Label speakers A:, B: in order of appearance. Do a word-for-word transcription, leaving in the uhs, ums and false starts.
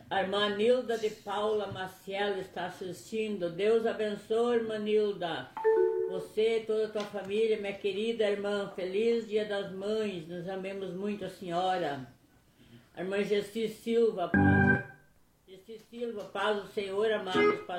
A: A irmã Nilda de Paula Maciel está assistindo. Deus abençoe, irmã Nilda. Você e toda a tua família, minha querida irmã. Feliz Dia das Mães. Nós amamos muito a senhora. A irmã Gessi Silva. Paz. Gessi Silva, paz do Senhor, amados.